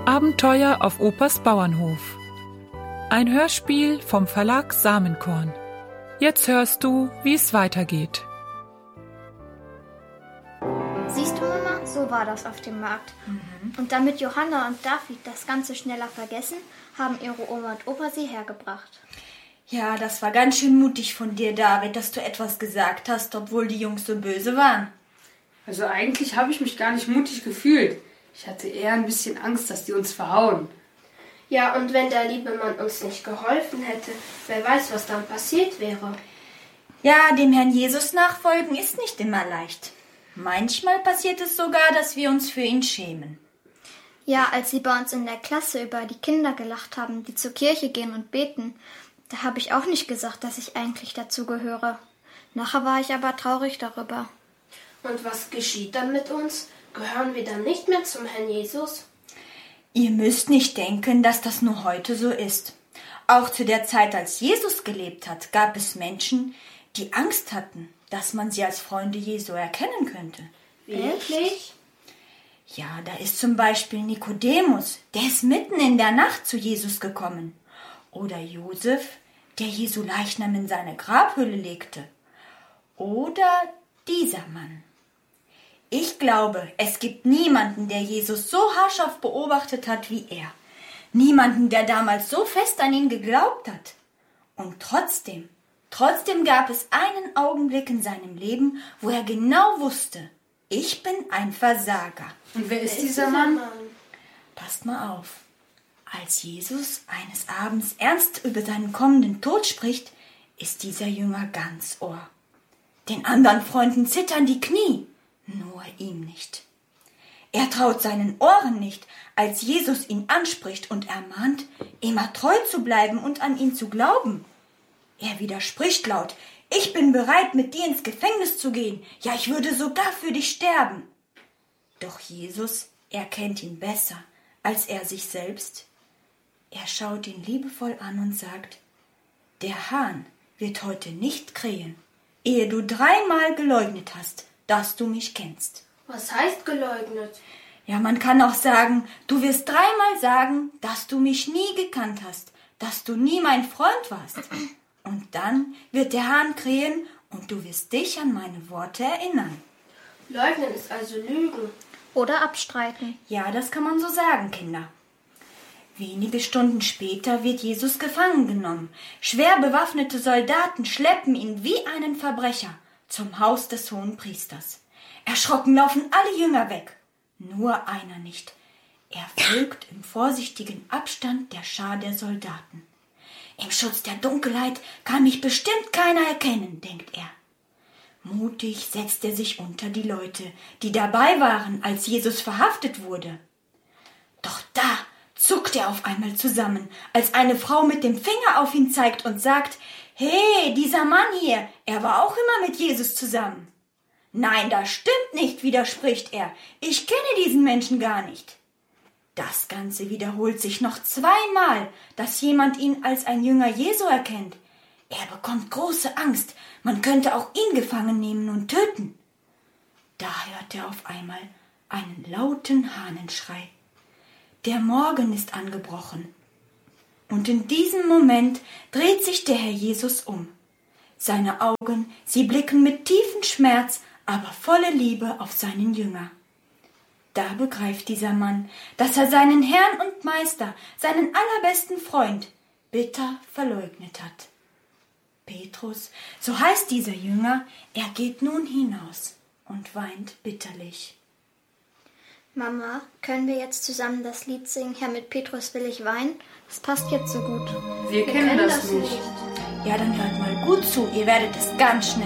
Abenteuer auf Opas Bauernhof. Ein Hörspiel vom Verlag Samenkorn. Jetzt hörst du, wie es weitergeht. Siehst du, Mama, so war das auf dem Markt. Und damit Johanna und David das Ganze schneller vergessen, haben ihre Oma und Opa sie hergebracht. Ja, das war ganz schön mutig von dir, David, dass du etwas gesagt hast, obwohl die Jungs so böse waren. Also eigentlich habe ich mich gar nicht mutig gefühlt. Ich hatte eher ein bisschen Angst, dass die uns verhauen. Ja, und wenn der liebe Mann uns nicht geholfen hätte, wer weiß, was dann passiert wäre. Ja, dem Herrn Jesus nachfolgen ist nicht immer leicht. Manchmal passiert es sogar, dass wir uns für ihn schämen. Ja, als sie bei uns in der Klasse über die Kinder gelacht haben, die zur Kirche gehen und beten, da habe ich auch nicht gesagt, dass ich eigentlich dazu gehöre. Nachher war ich aber traurig darüber. Und was geschieht dann mit uns? Gehören wir dann nicht mehr zum Herrn Jesus? Ihr müsst nicht denken, dass das nur heute so ist. Auch zu der Zeit, als Jesus gelebt hat, gab es Menschen, die Angst hatten, dass man sie als Freunde Jesu erkennen könnte. Wirklich? Ja, da ist zum Beispiel Nikodemus, der ist mitten in der Nacht zu Jesus gekommen. Oder Josef, der Jesu Leichnam in seine Grabhülle legte. Oder dieser Mann. Ich glaube, es gibt niemanden, der Jesus so haarscharf beobachtet hat wie er. Niemanden, der damals so fest an ihn geglaubt hat. Und trotzdem gab es einen Augenblick in seinem Leben, wo er genau wusste, ich bin ein Versager. Und wer ist dieser Mann? Passt mal auf. Als Jesus eines Abends ernst über seinen kommenden Tod spricht, ist dieser Jünger ganz Ohr. Den anderen Freunden zittern die Knie, nur ihm nicht. Er traut seinen Ohren nicht, als Jesus ihn anspricht und ermahnt, immer treu zu bleiben und an ihn zu glauben. Er widerspricht laut, ich bin bereit, mit dir ins Gefängnis zu gehen, ja, ich würde sogar für dich sterben. Doch Jesus erkennt ihn besser als er sich selbst. Er schaut ihn liebevoll an und sagt, der Hahn wird heute nicht krähen, ehe du 3-mal geleugnet hast, dass du mich kennst. Was heißt geleugnet? Ja, man kann auch sagen, du wirst 3-mal sagen, dass du mich nie gekannt hast, dass du nie mein Freund warst. Und dann wird der Hahn krähen und du wirst dich an meine Worte erinnern. Leugnen ist also Lügen. Oder abstreiten. Ja, das kann man so sagen, Kinder. Wenige Stunden später wird Jesus gefangen genommen. Schwer bewaffnete Soldaten schleppen ihn wie einen Verbrecher zum Haus des Hohenpriesters. Erschrocken laufen alle Jünger weg. Nur einer nicht. Er folgt im vorsichtigen Abstand der Schar der Soldaten. Im Schutz der Dunkelheit kann mich bestimmt keiner erkennen, denkt er. Mutig setzt er sich unter die Leute, die dabei waren, als Jesus verhaftet wurde. Doch da zuckt er auf einmal zusammen, als eine Frau mit dem Finger auf ihn zeigt und sagt, »Hey, dieser Mann hier, er war auch immer mit Jesus zusammen.« »Nein, das stimmt nicht«, widerspricht er, »ich kenne diesen Menschen gar nicht.« Das Ganze wiederholt sich noch 2-mal, dass jemand ihn als ein Jünger Jesu erkennt. Er bekommt große Angst, man könnte auch ihn gefangen nehmen und töten. Da hört er auf einmal einen lauten Hahnenschrei. Der Morgen ist angebrochen. Und in diesem Moment dreht sich der Herr Jesus um. Seine Augen, sie blicken mit tiefem Schmerz, aber voller Liebe auf seinen Jünger. Da begreift dieser Mann, dass er seinen Herrn und Meister, seinen allerbesten Freund, bitter verleugnet hat. Petrus, so heißt dieser Jünger, er geht nun hinaus und weint bitterlich. Mama, können wir jetzt zusammen das Lied singen, Herr, mit Petrus will ich weinen? Das passt jetzt so gut. Wir kennen das nicht. Ja, dann hört mal gut zu, ihr werdet es ganz schnell